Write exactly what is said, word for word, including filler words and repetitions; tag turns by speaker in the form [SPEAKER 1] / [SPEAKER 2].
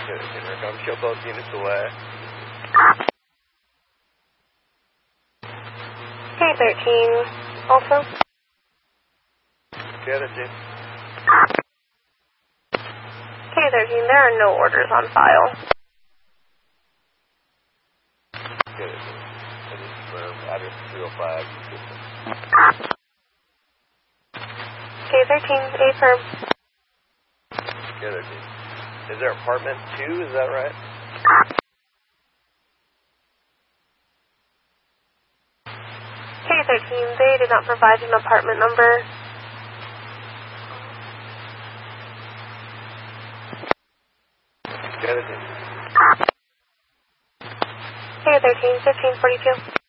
[SPEAKER 1] Good, Intercom, show both units away.
[SPEAKER 2] K thirteen, also.
[SPEAKER 1] K thirteen.
[SPEAKER 2] K thirteen, there are no orders on file.
[SPEAKER 1] K thirteen. I just confirmed address three oh five.
[SPEAKER 2] K thirteen, affirm.
[SPEAKER 1] K thirteen. Is there apartment two, is that right?
[SPEAKER 2] K thirteen, they did not provide an apartment number.
[SPEAKER 1] K thirteen.
[SPEAKER 2] K thirteen, fifteen forty-two.